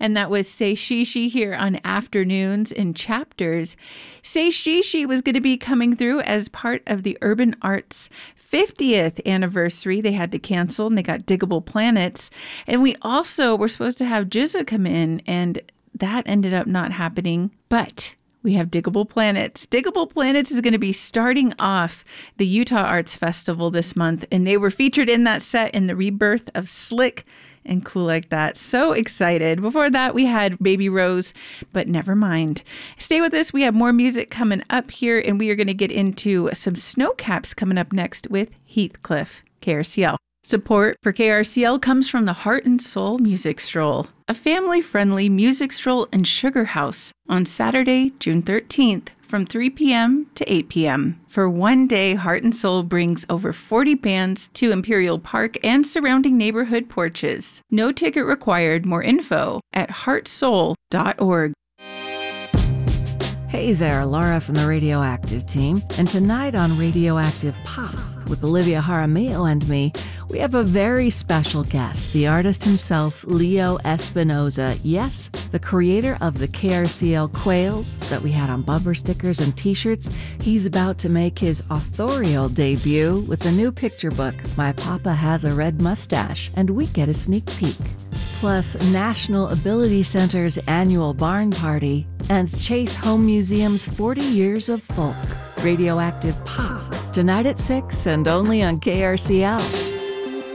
And that was Say She here on Afternoons in Chapters. Say She was going to be coming through as part of the Urban Arts 50th anniversary. They had to cancel and they got Diggable Planets. And we also were supposed to have Jizza come in, and that ended up not happening. But we have Diggable Planets. Diggable Planets is going to be starting off the Utah Arts Festival this month, and they were featured in that set in the rebirth of Slick and Cool Like That. So excited. Before that, we had Baby Rose, but never mind. Stay with us. We have more music coming up here, and we are going to get into some Snowcaps coming up next with Heathcliff, KRCL. Support for KRCL comes from the Heart and Soul Music Stroll, a family-friendly music stroll in Sugar House on Saturday, June 13th from 3 p.m. to 8 p.m. For one day, Heart and Soul brings over 40 bands to Imperial Park and surrounding neighborhood porches. No ticket required. More info at heartsoul.org. Hey there, Laura from the Radioactive team. And tonight on Radioactive Pop with Olivia Jaramillo and me, we have a very special guest, the artist himself, Leo Espinoza. Yes, the creator of the KRCL Quails that we had on bumper stickers and t-shirts. He's about to make his authorial debut with the new picture book, My Papa Has a Red Mustache, and we get a sneak peek. Plus, National Ability Center's annual barn party and Chase Home Museum's 40 Years of Folk. Radioactive Pop, tonight at 6 and only on KRCL.